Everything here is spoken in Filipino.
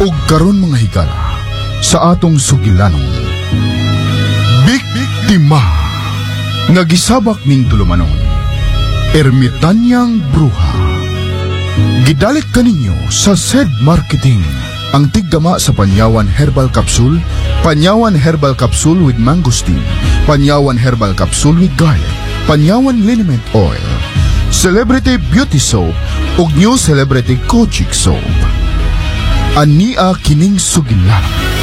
ug karon mga higala sa atong sugilanon. Biktima nga gisabak ning tulumanon. Ermitanyang Bruha. Gidalit kaninyo sa SED Marketing. Ang tigdama sa Panyawan Herbal Capsule, Panyawan Herbal Capsule with Mangosteen, Panyawan Herbal Capsule with Garlic, Panyawan Liniment Oil, Celebrity Beauty Soap, ug New Celebrity Kojic Soap. Ania kining sugilanon.